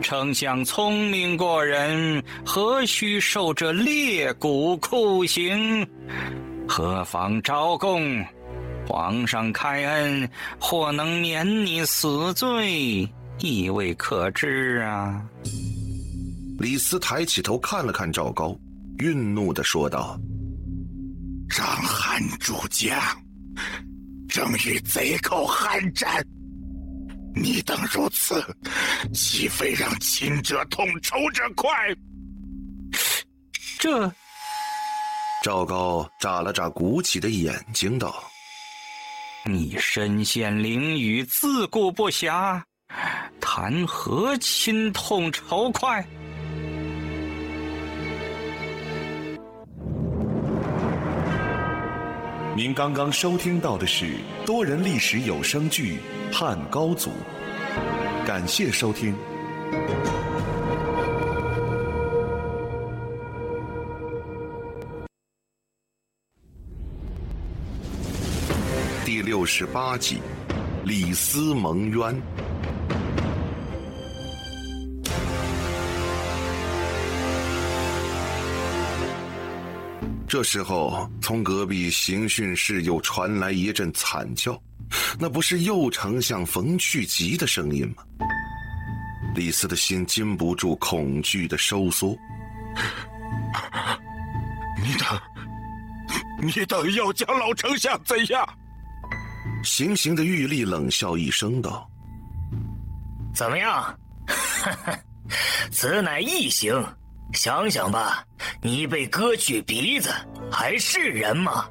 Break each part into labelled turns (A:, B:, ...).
A: 丞相聪明过人，何须受这裂骨酷刑？何妨招供，皇上开恩，或能免你死罪，亦未可知啊。
B: 李斯抬起头看了看赵高，愠怒地说道：
C: 让汉主将正与贼寇酣战，你等如此，岂非让亲者痛，仇者快？
A: 这……
B: 赵高眨了眨鼓起的眼睛道：
A: 你身陷囹圄，自顾不暇，谈何亲痛仇快？
D: 您刚刚收听到的是多人历史有声剧《汉高祖》，感谢收听。
B: 第68集，李斯蒙冤。这时候，从隔壁刑讯室又传来一阵惨叫，那不是右丞相冯去疾的声音吗？李斯的心禁不住恐惧的收缩。
C: 你等要将老丞相怎样？
B: 行刑的狱吏冷笑一声道：
E: 怎么样？此乃异刑，想想吧，你被割去鼻子，还是人吗？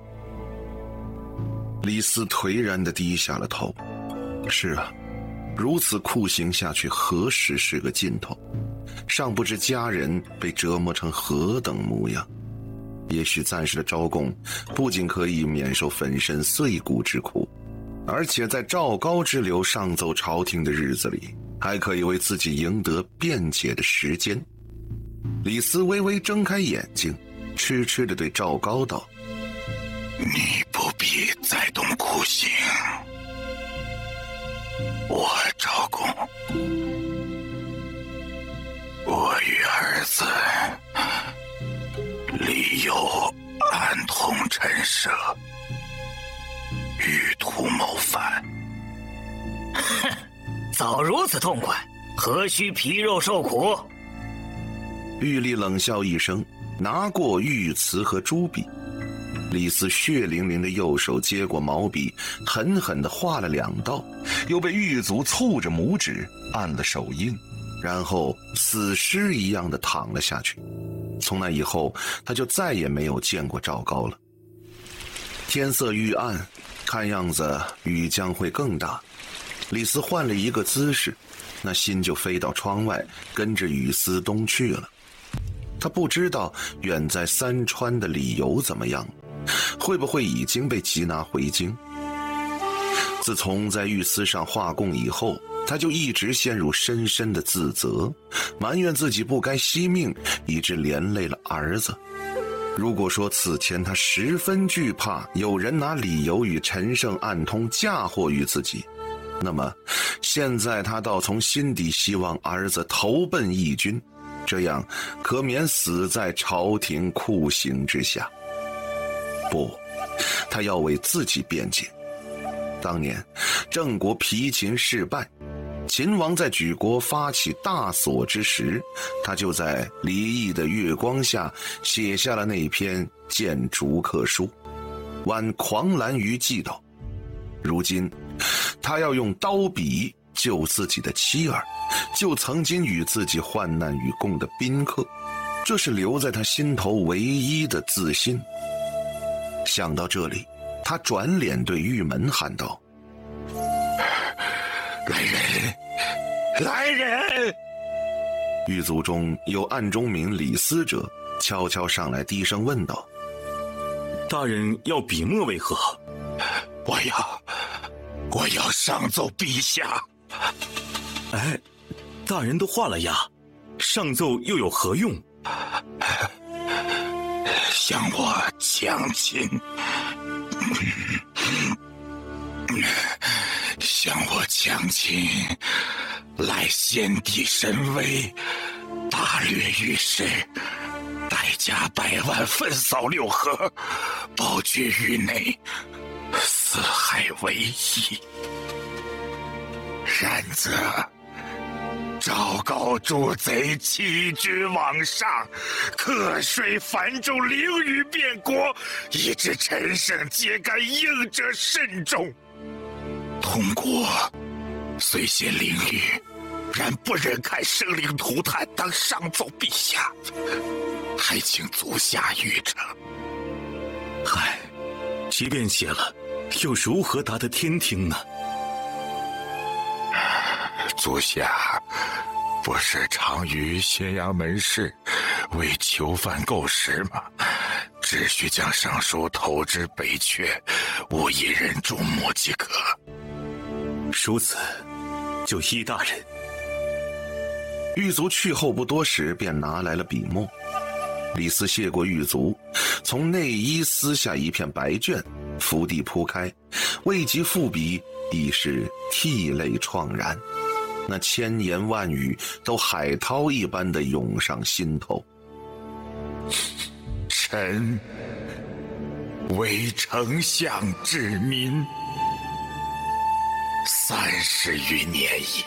B: 李斯颓然地低下了头。是啊，如此酷刑下去，何时是个尽头？尚不知家人被折磨成何等模样。也许暂时的招供，不仅可以免受粉身碎骨之苦，而且在赵高之流上奏朝廷的日子里，还可以为自己赢得辩解的时间。李斯微微睁开眼睛，痴痴地对赵高道：
C: 你不必再动酷刑，我招供，我与儿子理有暗通陈设，欲图谋反。
E: 哼，早如此痛快，何须皮肉受苦？
B: 狱吏冷笑一声，拿过御瓷和朱笔。李斯血淋淋的右手接过毛笔，狠狠地画了2道，
D: 又被狱卒蹙着拇指按了手印，
B: 然后死尸一样的躺了下去。从那以后，他就再也没有见过赵高了。天色愈暗，看样子雨将会更大。李斯换了一个姿势，那心就飞到窗外，跟着雨丝东去了。他不知道远在三川的李由怎么样，会不会已经被缉拿回京。自从在御司上画供以后，他就一直陷入深深的自责，埋怨自己不该惜命，以致连累了儿子。如果说此前他十分惧怕有人拿李由与陈胜暗通嫁祸于自己，那么现在他倒从心底希望儿子投奔义军，这样可免死在朝廷酷刑之下。不，他要为自己辩解。当年郑国皮秦事败，秦王在举国发起大索之时，他就在离异的月光下写下了那篇谏逐客书，挽狂澜于既倒。如今他要用刀笔救自己的妻儿，救曾经与自己患难与共的宾客，这是留在他心头唯一的自信。想到这里，他转脸对狱门喊道：
C: 来人，来人！
B: 狱卒中有暗中名李斯者，悄悄上来低声问道：
F: 大人要笔墨为何？
C: 我要上奏陛下。
F: 哎，大人都画了押，上奏又有何用？
C: 向我强亲，向我强亲， 赖先帝神威，大略御史，带甲100万焚扫六合，保绝域内，四海为夷。然则赵高诸贼欺君罔上，克水繁重，凌于汴国，以致陈胜皆敢应者甚众。通国虽显凌于，然不忍看生灵涂炭，当上奏陛下，还请足下谕承。
F: 嗨，即便写了，又如何达得天听呢？
C: 足下不是常于咸阳门市为囚犯购食吗？只需将上书投之北阙，无一人注目即可。
F: 如此，就依大人。
B: 狱卒去后不多时，便拿来了笔墨。李斯谢过狱卒，从内衣撕下一片白卷，伏地铺开，未及复笔，已是涕泪怆然。那千言万语都海涛一般的涌上心头。
C: 臣为丞相治民30余年矣，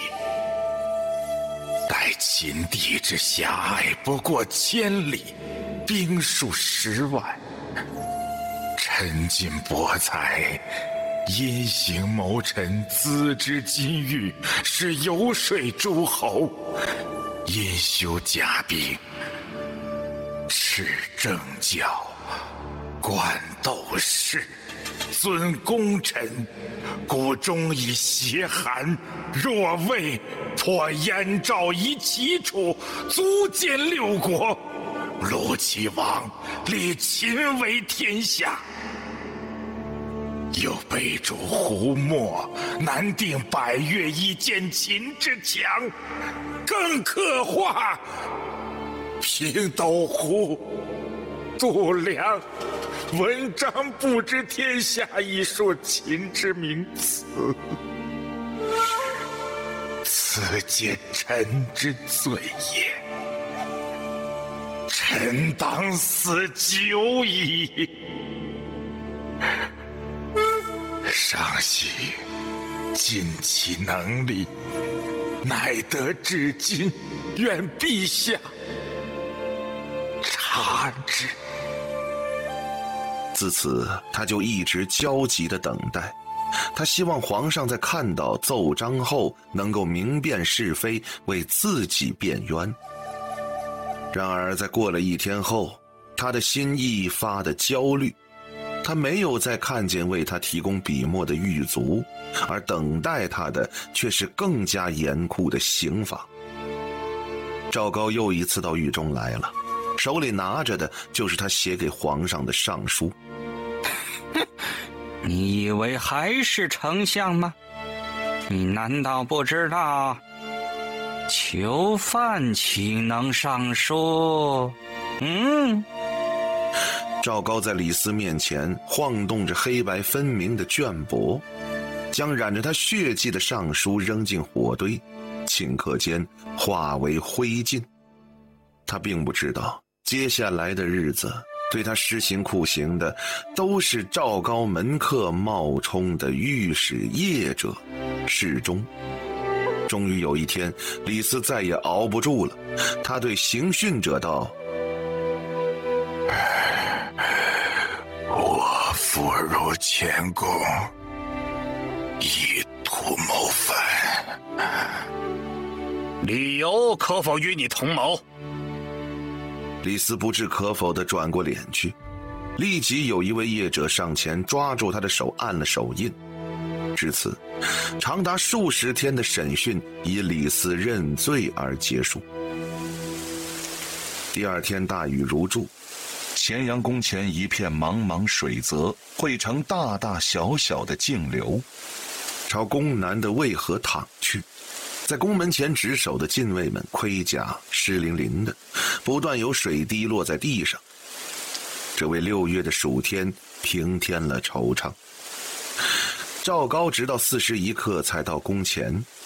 C: 待秦地之狭隘不过1000里，兵数10万，臣尽博才，因行谋臣，资之金玉，使游说诸侯，因修甲兵，持政教，管斗士，尊功臣，故终以邪寒，若魏破燕赵夷齐楚，足见6国，陆齐王立秦为天下。又备主胡墨，难定百越以见秦之强，更刻画平斗湖、度量、文章布之天下，以述秦之名词。此皆臣之罪也，臣当死久矣。上系尽其能力，乃得至今，愿陛下察之。
B: 自此，他就一直焦急地等待。他希望皇上在看到奏章后，能够明辨是非，为自己辩冤。然而，在过了1天后，他的心意发得焦虑。他没有再看见为他提供笔墨的狱卒，而等待他的却是更加严酷的刑罚。赵高又一次到狱中来了，手里拿着的就是他写给皇上的上书。
A: 你以为还是丞相吗？你难道不知道，囚犯岂能上书？
B: 赵高在李斯面前晃动着黑白分明的绢帛，将染着他血迹的上书扔进火堆，顷刻间化为灰烬。他并不知道，接下来的日子对他施行酷刑的都是赵高门客冒充的御史业者侍中。终于有一天，李斯再也熬不住了，他对刑讯者道：
C: 我妇孺前功，以图谋反，
E: 理由可否与你同谋？
B: 李斯不置可否地转过脸去，立即有一位业者上前抓住他的手，按了手印。至此，长达数十天的审讯以李斯认罪而结束。第2天大雨如注，
D: 咸阳宫前一片茫茫水泽，汇成大大小小的径流，
B: 朝宫南的渭河淌去。在宫门前值守的禁卫们盔甲湿淋淋的，不断有水滴落在地上。这为6月的暑天平添了惆怅。赵高直到41刻才到宫前，